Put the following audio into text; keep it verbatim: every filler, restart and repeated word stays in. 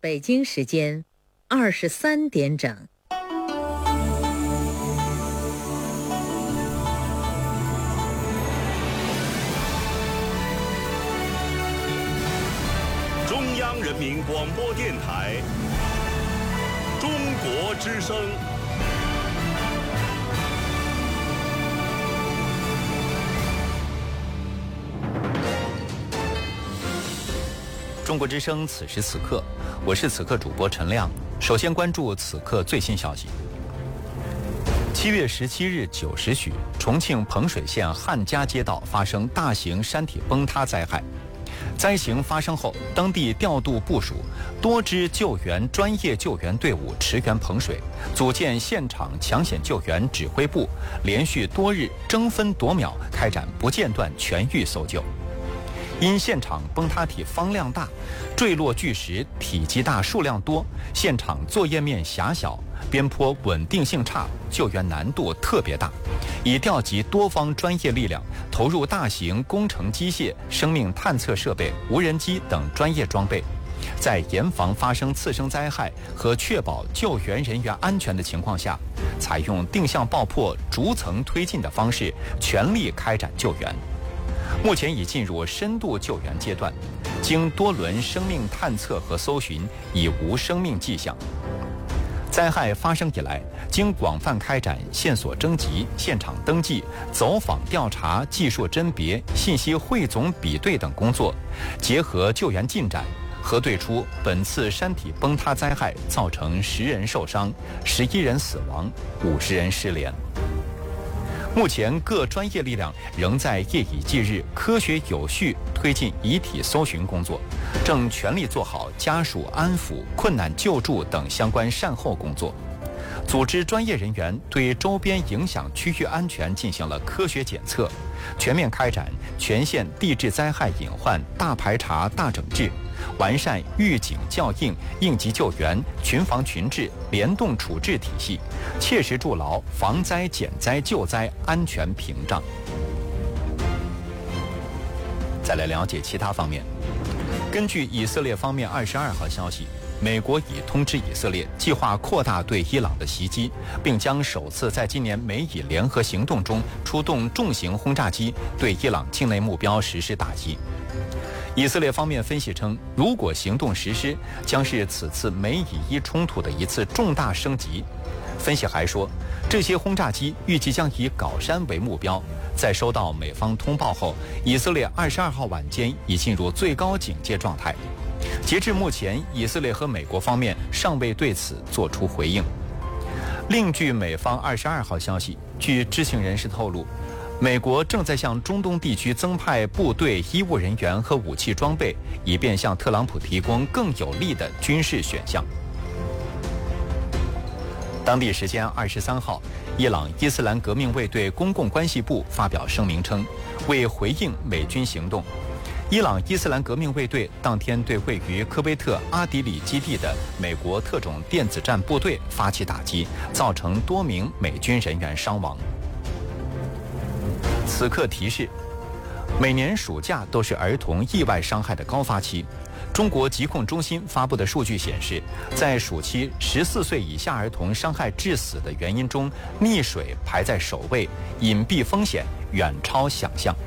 北京时间二十三点整。 中央人民广播电台中国之声。 中国之声，此时此刻，我是此刻主播陈亮。首先关注此刻最新消息。七月十七日九时许，重庆彭水县汉家街道发生大型山体崩塌灾害。灾情发生后，当地调度部署多支救援专业救援队伍驰援彭水，组建现场抢险救援指挥部，连续多日争分夺秒开展不间断全域搜救。因现场崩塌体方量大，坠落巨石体积大、数量多，现场作业面狭小，边坡稳定性差，救援难度特别大。已调集多方专业力量，投入大型工程机械、生命探测设备、无人机等专业装备，在严防发生次生灾害和确保救援人员安全的情况下，采用定向爆破、逐层推进的方式，全力开展救援。目前已进入深度救援阶段，经多轮生命探测和搜寻，已无生命迹象。灾害发生以来，经广泛开展线索征集、现场登记、走访调查、技术甄别、信息汇总比对等工作，结合救援进展，核对出本次山体崩塌灾害造成十人受伤、十一人死亡、五十人失联。目前各专业力量仍在夜以继日、科学有序推进遗体搜寻工作，正全力做好家属安抚、困难救助等相关善后工作。组织专业人员对周边影响区域安全进行了科学检测，全面开展全县地质灾害隐患大排查、大整治，完善预警校应、应急救援、群防群治联动处置体系，切实筑牢防灾减灾救灾安全屏障。再来了解其他方面。根据以色列方面二十二号消息，美国已通知以色列计划扩大对伊朗的袭击，并将首次在今年美以联合行动中出动重型轰炸机对伊朗境内目标实施打击。以色列方面分析称，如果行动实施，将是此次美以伊冲突的一次重大升级。分析还说，这些轰炸机预计将以皋山为目标。在收到美方通报后，以色列二十二号晚间已进入最高警戒状态。截至目前，以色列和美国方面尚未对此作出回应。另据美方二十二号消息，据知情人士透露，美国正在向中东地区增派部队、医务人员和武器装备，以便向特朗普提供更有利的军事选项。当地时间二十三号，伊朗伊斯兰革命卫队公共关系部发表声明称，为回应美军行动，伊朗伊斯兰革命卫队当天对位于科威特阿迪里基地的美国特种电子战部队发起打击，造成多名美军人员伤亡。此刻提示，每年暑假都是儿童意外伤害的高发期。中国疾控中心发布的数据显示，在暑期十四岁以下儿童伤害致死的原因中，溺水排在首位，隐蔽风险远超想象。